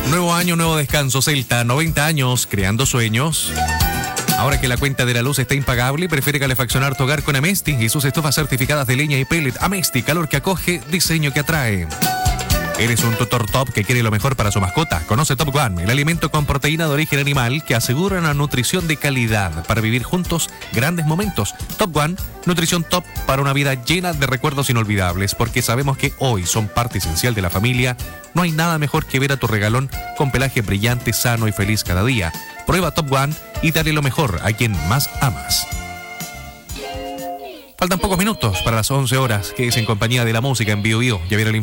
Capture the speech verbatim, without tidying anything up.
Nuevo año, nuevo descanso. Celta, noventa años, creando sueños. Ahora que la cuenta de la luz está impagable, prefiere calefaccionar tu hogar con Amesti y sus estufas certificadas de leña y pellet. Amesti, calor que acoge, diseño que atrae. ¿Eres un tutor top que quiere lo mejor para su mascota? Conoce Top One, el alimento con proteína de origen animal que asegura una nutrición de calidad para vivir juntos grandes momentos. Top One, nutrición top para una vida llena de recuerdos inolvidables, porque sabemos que hoy son parte esencial de la familia. No hay nada mejor que ver a tu regalón con pelaje brillante, sano y feliz cada día. Prueba Top One y dale lo mejor a quien más amas. Faltan pocos minutos para las once horas, que es en compañía de la música en Bio Bio. Ya viene el